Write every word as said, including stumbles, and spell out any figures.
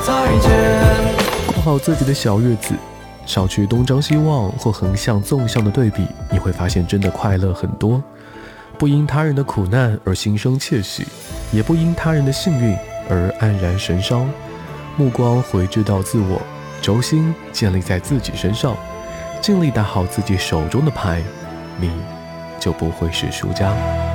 再见。 过好自己的小日子，少去东张西望或横向纵向的对比，你会发现真的快乐很多。不因他人的苦难而心生窃喜，也不因他人的幸运而黯然神伤。目光回至到自我，轴心建立在自己身上，尽力打好自己手中的牌，你就不会是输家。